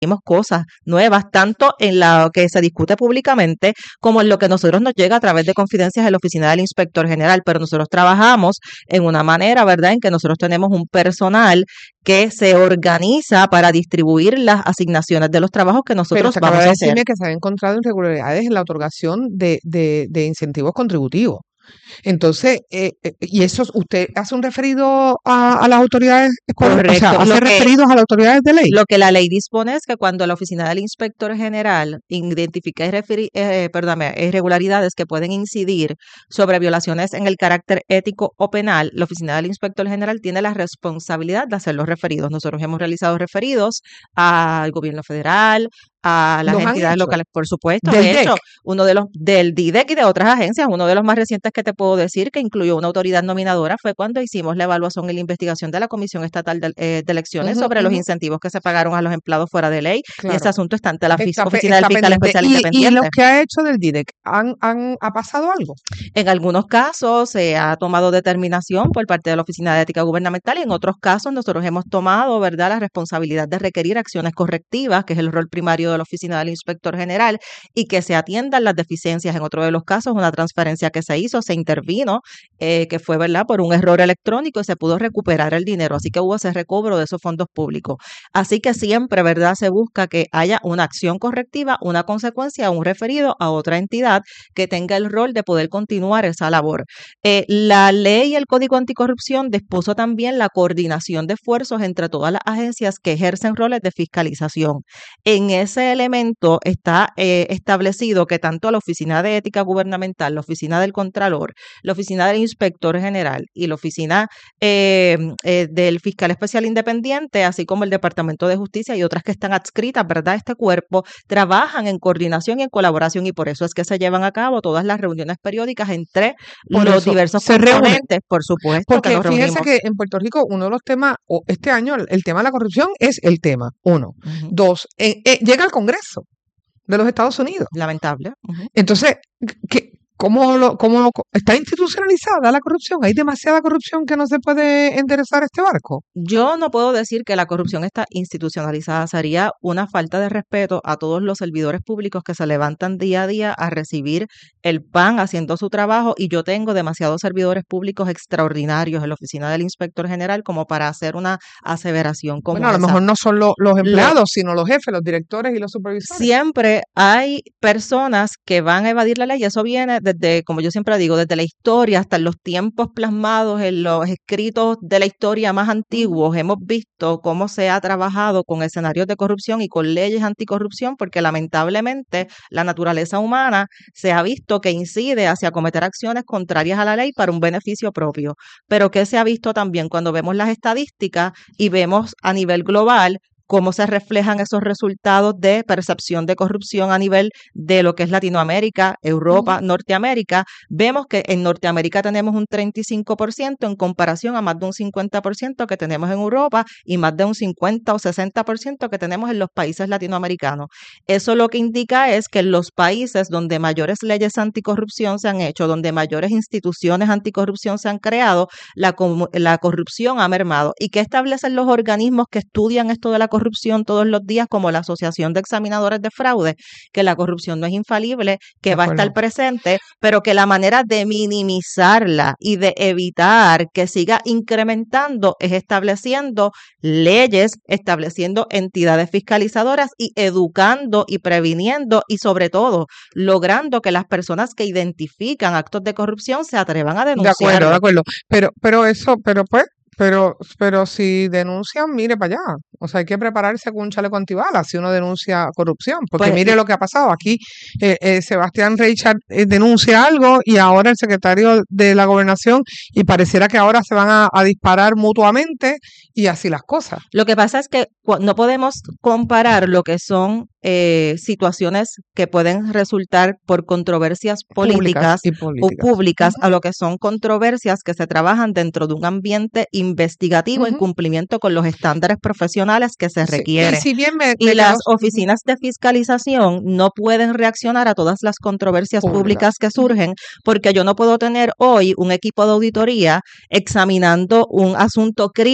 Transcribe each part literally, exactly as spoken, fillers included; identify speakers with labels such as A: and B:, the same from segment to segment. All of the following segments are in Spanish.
A: cosas nuevas, tanto en lo que se discute públicamente como en lo que a nosotros nos llega a través de confidencias de la oficina del inspector general, pero nosotros trabajamos en una manera, ¿verdad?, en que nosotros tenemos un personal que se organiza para distribuir las asignaciones de los trabajos que
B: Pero
A: nosotros
B: usted acaba
A: vamos
B: de
A: a hacer.
B: decirme que se han encontrado irregularidades en la otorgación de, de, de incentivos contributivos. Entonces, eh, eh, y eso, ¿usted hace un referido a, a las autoridades escolares? O sea,
A: Correcto.
B: hace
A: Lo que,
B: referidos a las autoridades de ley.
A: lo que la ley dispone es que cuando la oficina del inspector general identifique referi- eh, perdóname, irregularidades que pueden incidir sobre violaciones en el carácter ético o penal, la oficina del inspector general tiene la responsabilidad de hacer los referidos. Nosotros hemos realizado referidos al gobierno federal, a las
B: ¿Los han
A: entidades
B: hecho?
A: locales, por supuesto.
B: Del
A: De hecho,
B: D E C.
A: uno de los del D I D E C y de otras agencias, uno de los más recientes que te puedo decir, que incluyó una autoridad nominadora, fue cuando hicimos la evaluación y la investigación de la Comisión Estatal de, eh, de Elecciones
B: Ujú,
A: sobre los
B: ujú.
A: incentivos que se pagaron a los empleados fuera de ley, y ese
B: Claro.
A: asunto está ante la fis-
B: Está, pe-
A: Oficina del
B: está
A: Fiscal
B: pendiente.
A: Especial
B: ¿Y, y los
A: Independiente.
B: que ha hecho del D I D E C, ¿han, han, ha pasado algo?
A: En algunos casos se ha tomado determinación por parte de la Oficina de Ética Gubernamental, y en otros casos nosotros hemos tomado, ¿verdad?, la responsabilidad de requerir acciones correctivas, que es el rol primario de la Oficina del Inspector General, y que se atiendan las deficiencias. En otro de los casos, una transferencia que se hizo, se intervino, eh, que fue, ¿verdad?, por un error electrónico, y se pudo recuperar el dinero, así que hubo ese recobro de esos fondos públicos. Así que siempre, ¿verdad?, se busca que haya una acción correctiva, una consecuencia, un referido a otra entidad que tenga el rol de poder continuar esa labor. Eh, la ley y el Código Anticorrupción dispuso también la coordinación de esfuerzos entre todas las agencias que ejercen roles de fiscalización. En ese elemento está eh, establecido que tanto la Oficina de Ética Gubernamental, la Oficina del Contralor, la Oficina del Inspector General y la Oficina eh, eh, del Fiscal Especial Independiente, así como el Departamento de Justicia y otras que están adscritas, ¿verdad?, a este cuerpo, trabajan en coordinación y en colaboración, y por eso es que se llevan a cabo todas las reuniones periódicas entre
B: Por
A: los
B: eso,
A: diversos
B: se reúnen.
A: componentes, por supuesto que
B: Porque
A: nos
B: fíjense
A: reunimos.
B: que en Puerto Rico uno de los temas, o este año, el, el tema de la corrupción es el tema, uno.
A: Ujú.
B: Dos, eh, eh, llega al Congreso de los Estados Unidos.
A: Lamentable. Ujú.
B: Entonces, ¿qué, cómo, lo, cómo lo- está institucionalizada la corrupción? ¿Hay demasiada corrupción que no se puede enderezar este barco?
A: Yo no puedo decir que la corrupción está institucionalizada. Sería una falta de respeto a todos los servidores públicos que se levantan día a día a recibir el pan haciendo su trabajo, y yo tengo demasiados servidores públicos extraordinarios en la oficina del inspector general como para hacer una aseveración como
B: Bueno, a lo
A: esa.
B: mejor no son lo- los
A: Lo-
B: empleados, sino los jefes, los directores y los supervisores.
A: Siempre hay personas que van a evadir la ley, y eso viene desde, como yo siempre digo, desde la historia hasta en los tiempos plasmados en los escritos de la historia más antiguos. Hemos visto cómo se ha trabajado con escenarios de corrupción y con leyes anticorrupción, porque lamentablemente la naturaleza humana se ha visto que incide hacia cometer acciones contrarias a la ley para un beneficio propio. Pero ¿qué se ha visto también cuando vemos las estadísticas y vemos a nivel global cómo se reflejan esos resultados de percepción de corrupción a nivel de lo que es Latinoamérica, Europa,
B: Ujú.
A: Norteamérica? Vemos que en Norteamérica tenemos un treinta y cinco por ciento en comparación a más de un cincuenta por ciento que tenemos en Europa, y más de un cincuenta o sesenta por ciento que tenemos en los países latinoamericanos. Eso lo que indica es que en los países donde mayores leyes anticorrupción se han hecho, donde mayores instituciones anticorrupción se han creado, la, comu- la corrupción ha mermado. ¿Y qué establecen los organismos que estudian esto de la corrupción todos los días, como la Asociación de Examinadores de Fraude? Que la corrupción no es infalible, que
B: De
A: va a estar
B: acuerdo.
A: presente, pero que la manera de minimizarla y de evitar que siga incrementando es estableciendo leyes, estableciendo entidades fiscalizadoras y educando y previniendo, y sobre todo logrando que las personas que identifican actos de corrupción se atrevan a
B: De acuerdo, de
A: denunciarlo.
B: acuerdo. Pero, pero eso, pero pues, pero, pero si denuncian, mire para allá. O sea, hay que prepararse con un chaleco antibalas si uno denuncia corrupción. Porque
A: Pues
B: mire lo que ha pasado. Aquí eh, eh, Sebastián Reichard eh, denuncia algo, y ahora el secretario de la Gobernación, y pareciera que ahora se van a, a disparar mutuamente, y así las cosas.
A: lo que pasa es que cu- no podemos comparar lo que son eh, situaciones que pueden resultar por controversias
B: Públicas
A: políticas
B: y
A: o
B: políticas.
A: públicas
B: Ujú,
A: a lo que son controversias que se trabajan dentro de un ambiente investigativo en
B: ujú.
A: cumplimiento con los estándares profesionales que se
B: Sí. Y
A: requieren.
B: si bien me,
A: Y
B: me quedó
A: las
B: ujú,
A: oficinas de fiscalización no pueden reaccionar a todas las controversias
B: pública.
A: públicas que
B: Ujú.
A: surgen, porque yo no puedo tener hoy un equipo de auditoría examinando un asunto crítico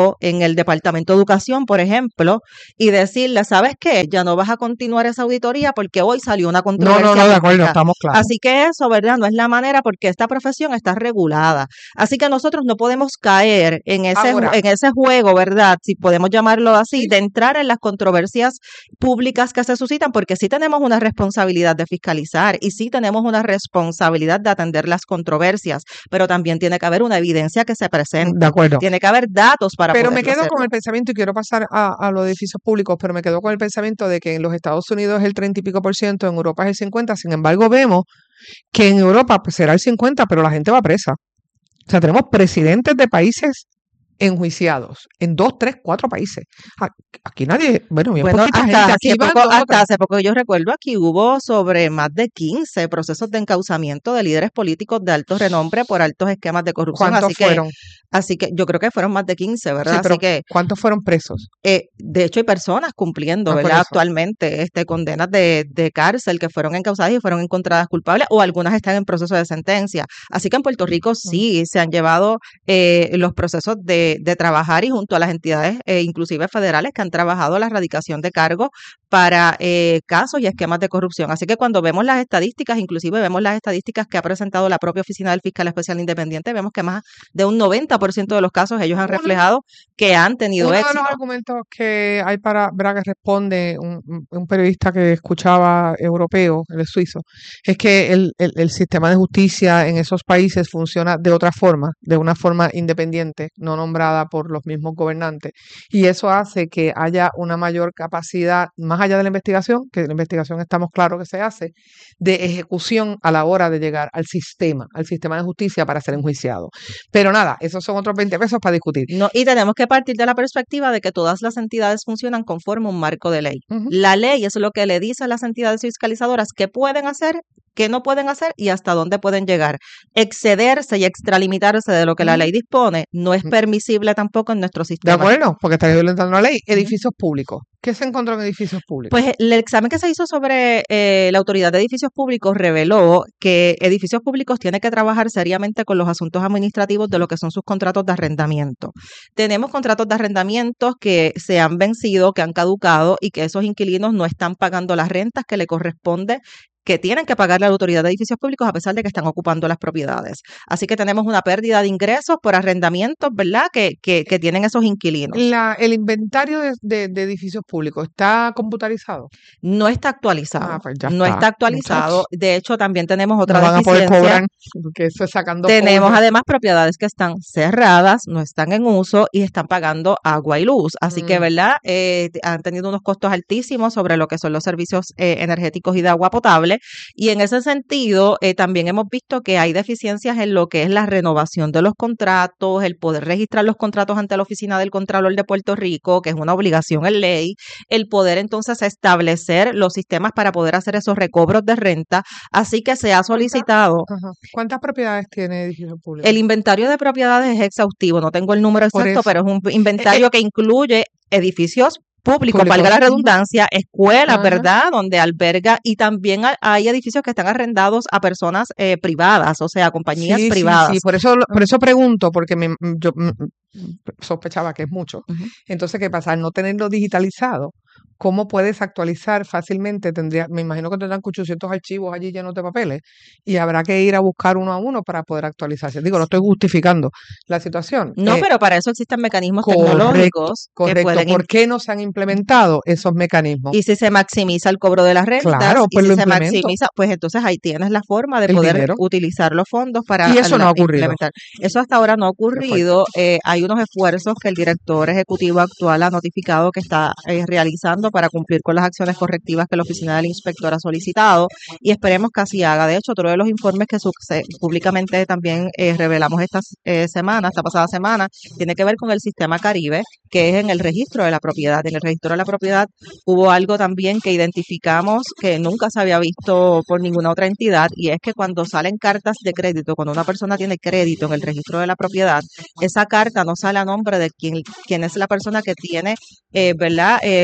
A: ejemplo, en el Departamento de Educación, por ejemplo, y decirle, ¿sabes qué? Ya no vas a continuar esa auditoría porque hoy salió una
B: No,
A: controversia
B: no, no, de acuerdo,
A: pública.
B: estamos claros.
A: Así que eso, ¿verdad? No es la manera porque esta profesión está regulada. Así que nosotros no podemos caer en ese,
B: Ahora.
A: en ese juego, ¿verdad? Si podemos llamarlo así,
B: Sí.
A: de entrar en las controversias públicas que se suscitan, porque sí tenemos una responsabilidad de fiscalizar y sí tenemos una responsabilidad de atender las controversias, pero también tiene que haber una evidencia que se presente.
B: De acuerdo.
A: Tiene que haber datos para
B: Pero
A: poder
B: me quedo
A: hacerlo.
B: con el pensamiento, y quiero pasar a, a los edificios públicos, pero me quedo con el pensamiento de que en los Estados Unidos es el treinta y pico por ciento, en Europa es el cincuenta, sin embargo vemos que en Europa pues, será el cincuenta, pero la gente va presa. O sea, tenemos presidentes de países enjuiciados en dos, tres, cuatro países. Aquí nadie, bueno, bien
A: Bueno,
B: poquita
A: hasta,
B: gente.
A: hace
B: Aquí van
A: poco,
B: dos o
A: hasta
B: tres.
A: hace poco yo recuerdo aquí hubo sobre más de quince procesos de encauzamiento de líderes políticos de alto renombre por altos esquemas de corrupción.
B: ¿Cuántos
A: Así que,
B: fueron?
A: así que yo creo que fueron más de quince,
B: Sí,
A: ¿verdad?
B: pero
A: Así que
B: ¿cuántos fueron presos?
A: Eh, de hecho, hay personas cumpliendo,
B: Ah, por
A: ¿verdad?
B: eso.
A: Actualmente, este, condenas de, de cárcel que fueron encausadas y fueron encontradas culpables, o algunas están en proceso de sentencia. Así que en Puerto Rico sí se han llevado eh, los procesos de, de trabajar y junto a las entidades, eh, inclusive federales, que han trabajado la erradicación de cargos para eh, casos y esquemas de corrupción. Así que cuando vemos las estadísticas, inclusive vemos las estadísticas que ha presentado la propia Oficina del Fiscal Especial Independiente, vemos que más de un noventa por ciento de los casos ellos han
B: Uno-
A: reflejado que han tenido
B: Uno de
A: éxito.
B: los argumentos que hay para, ¿verdad? Que responde un, un- un periodista que escuchaba europeo, el suizo, es que el, el- el sistema de justicia en esos países funciona de otra forma, de una forma independiente, no nombrada por los mismos gobernantes. Y eso hace que haya una mayor capacidad, más allá de la investigación, que la investigación estamos claros que se hace, de ejecución a la hora de llegar al sistema, al sistema de justicia para ser enjuiciado. Pero nada, esos son otros veinte pesos para discutir.
A: No, y tenemos que partir de la perspectiva de que todas las entidades funcionan conforme a un marco de ley.
B: Ujú.
A: La ley es lo que le dice a las entidades fiscalizadoras qué pueden hacer, qué no pueden hacer y hasta dónde pueden llegar. Excederse y extralimitarse de lo que la
B: Ujú.
A: ley dispone no es
B: Ujú.
A: permisible tampoco en nuestro
B: De
A: sistema.
B: acuerdo, porque estaría violentando la ley. Edificios públicos. ¿Qué se encontró en edificios públicos?
A: Pues el examen que se hizo sobre eh, la Autoridad de Edificios Públicos reveló que Edificios Públicos tiene que trabajar seriamente con los asuntos administrativos de lo que son sus contratos de arrendamiento. Tenemos contratos de arrendamientos que se han vencido, que han caducado y que esos inquilinos no están pagando las rentas que le corresponde, que tienen que pagarle a la Autoridad de Edificios Públicos a pesar de que están ocupando las propiedades. Así que tenemos una pérdida de ingresos por arrendamientos, ¿verdad?, que, que, que tienen esos inquilinos.
B: La, el inventario de, de- de edificios públicos está computarizado.
A: No está actualizado.
B: Ah, pues ya
A: no
B: está,
A: está actualizado.
B: muchachos.
A: De hecho, también tenemos
B: No
A: otra
B: van a poder
A: deficiencia.
B: cobrar, porque eso es sacando
A: Tenemos
B: polvo.
A: además propiedades que están cerradas, no están en uso y están pagando agua y luz. Así que,
B: Mm.
A: ¿verdad? Eh, t- han tenido unos costos altísimos sobre lo que son los servicios eh, energéticos y de agua potable. Y en ese sentido, eh, también hemos visto que hay deficiencias en lo que es la renovación de los contratos, el poder registrar los contratos ante la Oficina del Contralor de Puerto Rico, que es una obligación en ley, el poder entonces establecer los sistemas para poder hacer esos recobros de renta. Así que se ha solicitado.
B: Ajá. ¿Cuántas propiedades tiene edificios públicos?
A: El inventario de propiedades es exhaustivo, no tengo el número
B: Por
A: exacto,
B: eso.
A: pero es un inventario que incluye edificios públicos,
B: Públicos.
A: valga la
B: Ujú.
A: redundancia, escuelas,
B: Ajá.
A: ¿verdad?, donde alberga, y también ha- hay edificios que están arrendados a personas eh, privadas, o sea, a compañías
B: Sí, sí,
A: privadas.
B: sí, por eso, lo- por eso pregunto, porque me, mm, yo mm, mm, sospechaba que es mucho.
A: Ujú.
B: Entonces, ¿qué pasa? Al no tenerlo digitalizado, ¿cómo puedes actualizar fácilmente? Tendría, me imagino que tendrán ochocientos archivos allí llenos de papeles y habrá que ir a buscar uno a uno para poder actualizarse. Digo, no estoy justificando la situación.
A: No,
B: Eh,
A: pero para eso existen mecanismos
B: correcto,
A: tecnológicos que
B: correcto.
A: pueden
B: ¿Por qué no se han implementado esos mecanismos?
A: Y si se maximiza el cobro de las rentas,
B: Claro,
A: y
B: pues
A: si
B: lo
A: se
B: implemento.
A: maximiza, pues entonces ahí tienes la forma de
B: El
A: poder
B: dinero.
A: utilizar los fondos para
B: Y eso no
A: la-
B: ha ocurrido.
A: implementar. Eso hasta ahora no ha
B: Qué fuerte.
A: ocurrido. Eh, hay unos esfuerzos que el director ejecutivo actual ha notificado que está eh, realizando para cumplir con las acciones correctivas que la oficina del inspector ha solicitado y esperemos que así haga. De hecho, otro de los informes que suce- públicamente también eh, revelamos esta eh, semana, esta pasada semana, tiene que ver con el sistema Caribe, que es en el registro de la propiedad. En el registro de la propiedad hubo algo también que identificamos que nunca se había visto por ninguna otra entidad, y es que cuando salen cartas de crédito, cuando una persona tiene crédito en el registro de la propiedad, esa carta no sale a nombre de quien, quien es la persona que tiene, eh, ¿verdad?, eh, la propiedad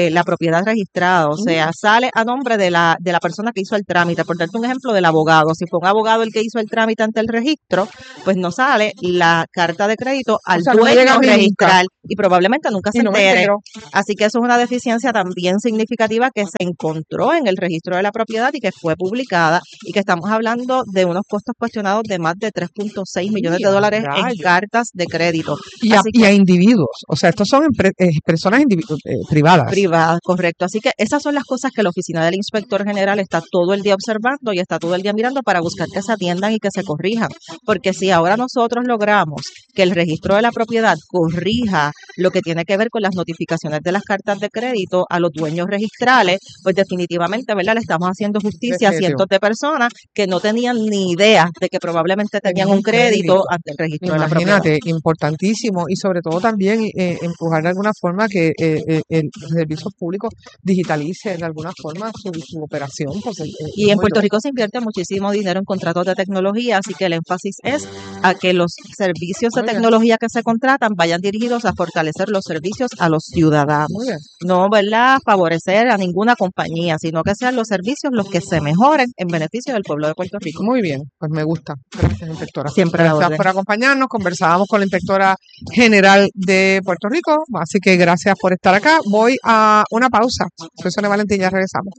A: propiedad registrada, o sea, sale a nombre de la de la persona que hizo el trámite. Por darte un ejemplo del abogado, si fue un abogado el que hizo el trámite ante el registro, pues no sale la carta de crédito al
B: O sea, no
A: dueño
B: llega a mí nunca.
A: registral y probablemente nunca
B: Y
A: se
B: no me
A: entere.
B: entero.
A: Así que eso es una deficiencia también significativa que se encontró en el registro de la propiedad y que fue publicada, y que estamos hablando de unos costos cuestionados de más de tres punto seis millones de
B: Mira,
A: dólares en
B: rayos.
A: cartas de crédito.
B: Y a,
A: Así
B: y
A: que
B: a individuos. O sea, estos son empre- eh, personas individu- eh, privadas.
A: privadas, correcto. Así que esas son las cosas que la oficina del inspector general está todo el día observando y está todo el día mirando para buscar que se atiendan y que se corrijan. Porque si ahora nosotros logramos que el registro de la propiedad corrija lo que tiene que ver con las notificaciones de las cartas de crédito a los dueños registrales, pues definitivamente, ¿verdad? Le estamos haciendo justicia a
B: Definitivo.
A: cientos de personas que no tenían ni idea de que probablemente tenían
B: Tenían
A: un crédito
B: crédito.
A: ante el registro de la propiedad.
B: Imagínate, importantísimo. Y sobre todo también eh, empujar de alguna forma que eh, eh, el servicio público digitalice de alguna forma su, su operación. Porque, eh,
A: Y
B: es
A: en
B: muy
A: Puerto
B: loco.
A: Rico se invierte muchísimo dinero en contratos de tecnología, así que el énfasis es a que los servicios de
B: Muy bien,
A: tecnología que se contratan vayan dirigidos a fortalecer los servicios a los ciudadanos.
B: muy bien.
A: No, ¿verdad?, favorecer a ninguna compañía, sino que sean los servicios los que se mejoren en beneficio del pueblo de Puerto Rico.
B: Muy bien, pues me gusta. Gracias, inspectora.
A: Siempre a la
B: Gracias
A: orden.
B: por acompañarnos. Conversábamos con la inspectora general de Puerto Rico, así que gracias por estar acá. Voy a una pausa. Soy Sonia Valentín, ya regresamos.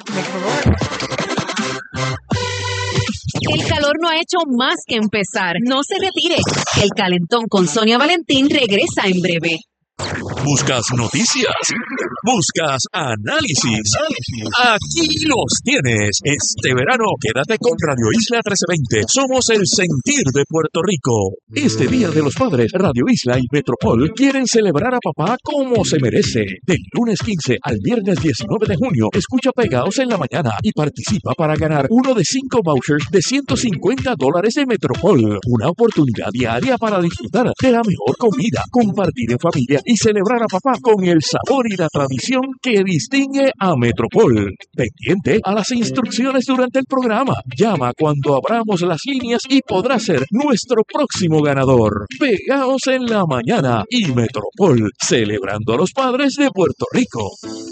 C: El calor no ha hecho más que empezar. No se retire. El Calentón con Sonia Valentín regresa en breve.
D: ¿Buscas noticias? ¿Buscas análisis? Aquí los tienes. Este verano quédate con Radio Isla trece veinte. Somos el sentir de Puerto Rico. Este Día de los Padres, Radio Isla y Metropol quieren celebrar a papá como se merece. Del lunes quince al viernes diecinueve de junio, escucha Pegaos en la mañana y participa para ganar uno de cinco vouchers de ciento cincuenta dólares de Metropol. Una oportunidad diaria para disfrutar de la mejor comida, compartir en familia y celebrar a papá con el sabor y la tradición que distingue a Metropol. Pendiente a las instrucciones durante el programa. Llama cuando abramos las líneas y podrás ser nuestro próximo ganador. Pegaos en la mañana y Metropol, celebrando a los padres de Puerto Rico.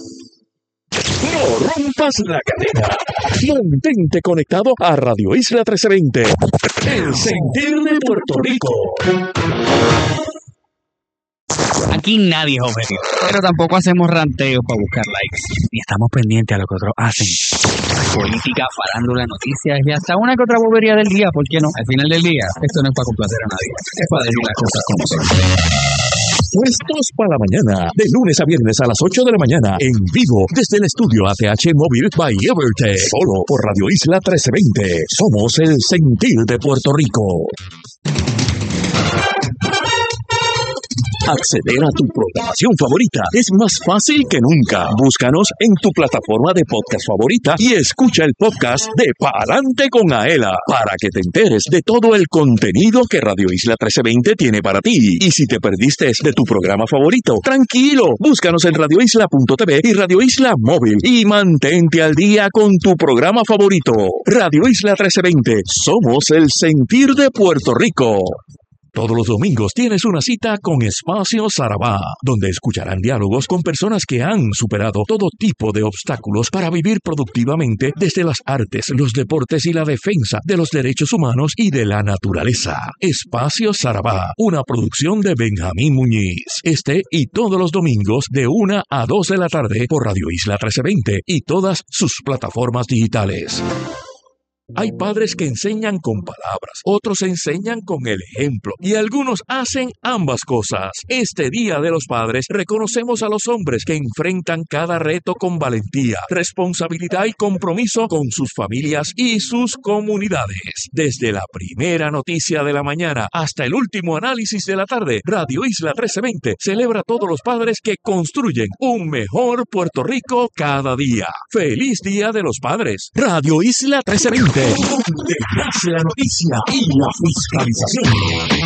D: No rompas la cadena. Mantente conectado a Radio Isla trece veinte. El sentir de Puerto Rico.
E: Aquí nadie es objetivo, pero tampoco hacemos ranteos para buscar likes, ni estamos pendientes a lo que otros hacen. Política, farándula, noticias y hasta una que otra bobería del día, ¿por qué no? Al final del día, esto no es para complacer a nadie, es para decir las cosas como son.
D: Puestos para la mañana, de lunes a viernes a las ocho de la mañana, en vivo, desde el estudio A T H Móvil by Evertech, solo por Radio Isla trece veinte. Somos el sentir de Puerto Rico. Acceder a tu programación favorita es más fácil que nunca. Búscanos en tu plataforma de podcast favorita y escucha el podcast de Pa'lante con Aela para que te enteres de todo el contenido que Radio Isla trece veinte tiene para ti. Y si te perdiste de tu programa favorito, tranquilo, búscanos en radio isla punto t v y Radio Isla Móvil y mantente al día con tu programa favorito. Radio Isla trece veinte, somos el sentir de Puerto Rico. Todos los domingos tienes una cita con Espacio Sarabá, donde escucharán diálogos con personas que han superado todo tipo de obstáculos para vivir productivamente desde las artes, los deportes y la defensa de los derechos humanos y de la naturaleza. Espacio Sarabá, una producción de Benjamín Muñiz. Este y todos los domingos de una a dos de la tarde por Radio Isla trece veinte y todas sus plataformas digitales. Hay padres que enseñan con palabras, otros enseñan con el ejemplo y algunos hacen ambas cosas. Este Día de los Padres reconocemos a los hombres que enfrentan cada reto con valentía, responsabilidad y compromiso con sus familias y sus comunidades. Desde la primera noticia de la mañana hasta el último análisis de la tarde, Radio Isla trece veinte celebra a todos los padres que construyen un mejor Puerto Rico cada día. ¡Feliz Día de los Padres! Radio Isla trece veinte. Donde nace la noticia y la fiscalización.